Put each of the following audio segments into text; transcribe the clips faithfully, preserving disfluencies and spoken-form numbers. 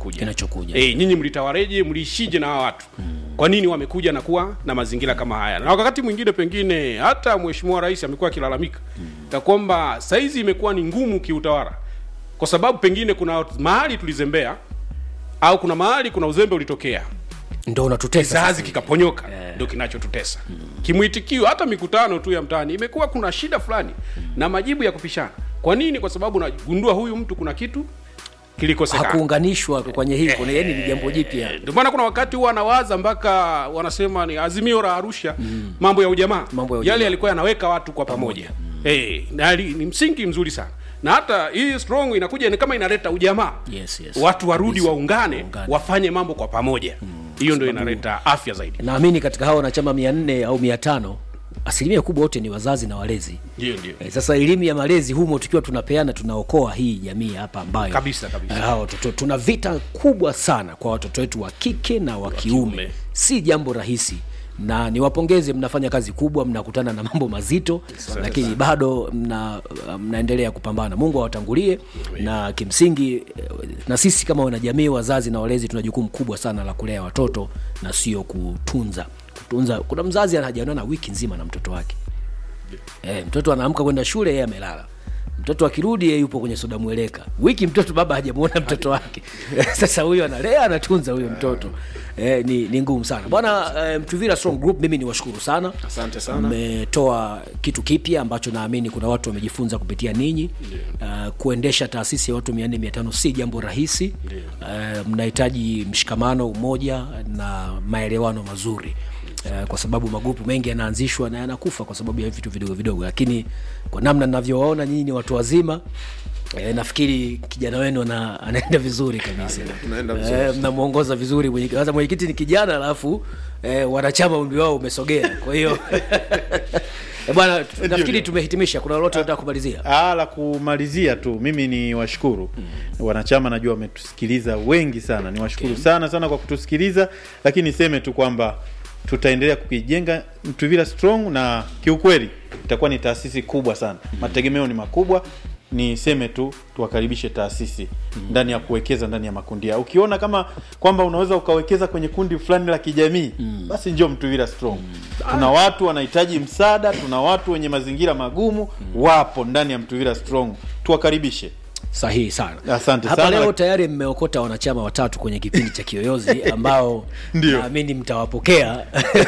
kinachokuja kinachokuja eh nyinyi mlitawareje, mliishije na hawa watu hmm. kwa nini wamekuja na kuwa na mazingira kama haya? Na wakati mwingine pengine hata mheshimiwa rais amekuwa akilalamika hmm. kwamba saizi imekuwa ni ngumu kiutawala, kwa sababu pengine kuna mahali tulizembea au kuna mahali kuna uzembe ulitokea, ndio unatutesa kizazi kikaponyoka, yeah. ndio kinachotutesa hmm. kimuitikio. Hata mikutano tu ya mtaani imekuwa kuna shida fulani hmm. na majibu ya kupishana. Kwa nini? Kwa sababu unagundua huyu mtu kuna kitu kilikosekana, hakuunganishwa kwenye hii. Kuna yeye ni jambo jipya. Ndio maana kuna wakati huwa anawaza mpaka wanasema ni azimio la Arusha mm. mambo ya ujamaa, yale yalikuwa yanaweka watu kwa pamoja mm. eh na ni msingi mzuri sana. Na hata hii strong inakuja ni kama inaleta ujamaa, yes, yes. watu warudi yes. waungane, waungane wafanye mambo kwa pamoja hiyo mm. ndio inaleta afya zaidi. Naamini katika hao wanachama mia nne au mia tano asilimia kubwa wote ni wazazi na walezi. Ndio ndio. E, sasa elimu ya malezi humo tukiwa tunapeana tunaokoa hii jamii hapa ambayo kabisa kabisa. Hao watoto tuna vita kubwa sana kwa watoto wetu wa kike na wa kiume. Si jambo rahisi. Na niwapongeze, mnafanya kazi kubwa, mnakutana na mambo mazito, lakini sana. Bado mna mnaendelea kupambana. Mungu awatangulie. Na kimsingi na sisi kama wanajamii, wazazi na walezi, tuna jukumu kubwa sana la kulea watoto na sio kutunza. Kutunza, kuna mzazi anajiona wiki nzima na mtoto wake. Eh, mtoto anaamka kwenda shule, yeye amelala. Mtoto akirudi yeye yupo kwenye soda mweleka. Wiki mtoto baba hajamuona mtoto wake. Sasa huyo analea, anatunza huyo mtoto. Eh, ni ni ngumu sana. Bwana eh, Mtuvira Strong Group, mimi niwashukuru sana. Asante sana. Mmetoa kitu kipya ambacho naamini kuna watu wamejifunza kupitia ninyi. Uh, kuendesha taasisi ya watu mia nne mia tano si jambo rahisi. Uh, mnahitaji mshikamano, umoja na maelewano mazuri. Uh, kwa sababu magrupu mengi yanaanzishwa na yanakufa kwa sababu ya vitu vidogo vidogo, lakini kwa namna ninavyowaona nyinyi ni watu wazima, eh, nafikiri kijana wenu na anaenda vizuri kabisa. Tunaenda vizuri. Eh, mnamuongoza vizuri. Mwenyekiti sasa mwenyekiti ni kijana, alafu eh, wanachama umri wao umesogea. Kwa hiyo eh, bwana nafikiri tumehitimisha. Kuna lolote nataka kumalizia? Ah, la kumalizia tu mimi ni washukuru hmm. wanachama, najua wametusikiliza wengi sana. Ni washukuru okay. sana sana kwa kutusikiliza, lakini niseme tu kwamba tutaendelea kukijenga Mtuvira Strong, na kiukweli itakuwa ni taasisi kubwa sana. Mm. Mategemeo ni makubwa. Niseme tu tuwakaribishe taasisi mm. ndani ya kuwekeza ndani ya makundi yao. Ukiona kama kwamba unaweza ukawekeza kwenye kundi fulani la kijamii, mm. basi njoo Mtuvira Strong. Mm. Tuna watu wanahitaji msaada, tuna watu wenye mazingira magumu, mm. wapo ndani ya Mtuvira Strong. Tuwakaribishe. Sahihi sana. Asante hapa sana. Leo tayari mmeokota wanachama watatu kwenye kipindi cha Kiyoyozi ambao naamini mtawapokea.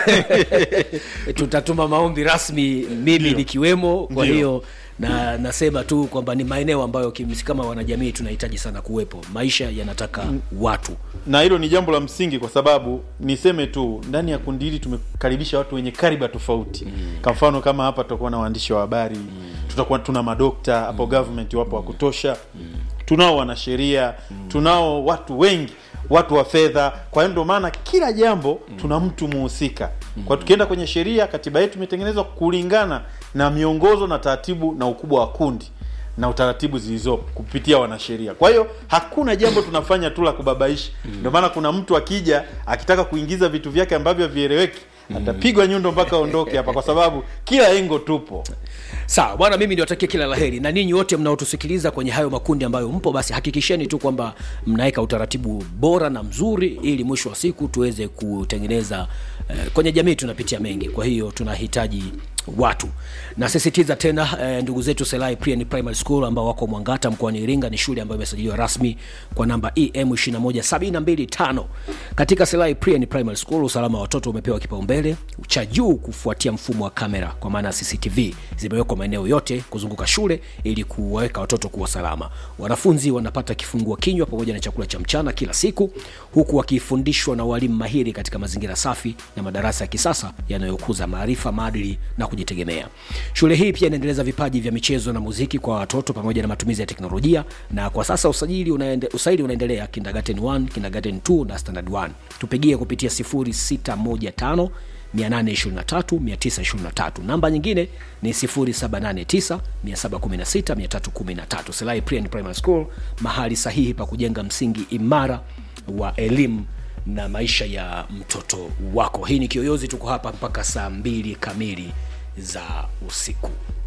Tutatuma maombi rasmi, mimi nikiwemo. Kwa hiyo na nasema tu kwamba ni maeneo ambayo kimsi kama wanajamii tunahitaji sana kuwepo. Maisha yanataka watu. Na hilo ni jambo la msingi, kwa sababu niseme tu ndani ya kundi hili tumekaribisha watu wenye kariba tofauti. Mm. Kwa mfano kama hapa tutakuwa na waandishi wa habari, mm. tutakuwa tuna madokta hapo, mm. government wapo wa kutosha. Mm. Tunao wanasheria, mm. tunao watu wengi, watu wa fedha. Kwa hiyo ndio maana kila jambo mm. tuna mtu muhusika. Mm. Kwa tukienda kwenye sheria, katiba yetu imetengenezwa kulingana na miongozo na taratibu na ukubwa wa kundi na utaratibu zilizopo kupitia wanasheria. Kwa hiyo hakuna jambo tunafanya tu la kubabaisha. Mm. Ndio maana kuna mtu akija akitaka kuingiza vitu vyake ambavyo vieleweki, mm. atapigwa nyundo mpaka aondoke hapa, kwa sababu kila engo tupo. Sawa bwana, mimi niwatakie kila laheri, na ninyi wote mnaotusikiliza kwenye hayo makundi ambayo mpo, basi hakikisheni tu kwamba mnaweka utaratibu bora na mzuri, ili mwisho wa siku tuweze kutengeneza eh, kwenye jamii tunapitia mengi. Kwa hiyo tunahitaji watu. Na sisitiza tena eh, ndugu zetu Selai Primary School ambao wako Mwangata mkoani Iringa, ni shule ambayo imesajiliwa rasmi kwa namba E M two one seven two tano. Katika Selai Primary School usalama wa watoto umepewa kipaumbele cha juu kufuatia mfumo wa kamera, kwa maana C C T V zimewekwa maeneo yote kuzunguka shule ili kuwaweka watoto kuwa salama. Wanafunzi wanapata kifungua kinywa pamoja na chakula cha mchana kila siku, huku wakifundishwa na walimu mahiri katika mazingira safi na madarasa ya kisasa yanayokuza maarifa, maadili na kujitegemea. Shule hii pia inaendeleza vipaji vya michezo na muziki kwa watoto pamoja na matumizi ya teknolojia, na kwa sasa usajili unaende, usaili unaendelea kindergarten one, kindergarten two na standard one. Tupigie kupitia zero six one five nane two three nine two three. Namba nyingine ni zero seven eight nine seven one six three one three. Selai Primary School, mahali sahihi pa kujenga msingi imara wa elimu na maisha ya mtoto wako. Hii ni Kiyoyozi, tuko hapa mpaka saa mbili kamili za usiku.